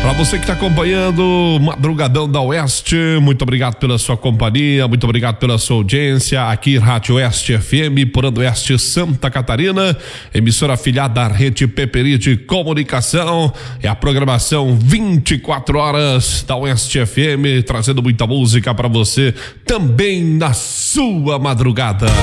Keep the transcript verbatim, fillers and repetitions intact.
Para você que está acompanhando Madrugadão da Oeste, muito obrigado pela sua companhia, muito obrigado pela sua audiência. Aqui Rádio Oeste F M, Porando Oeste, Santa Catarina, emissora afiliada da Rede Peperi de Comunicação. É a programação vinte e quatro horas da Oeste F M, trazendo muita música para você também na sua madrugada.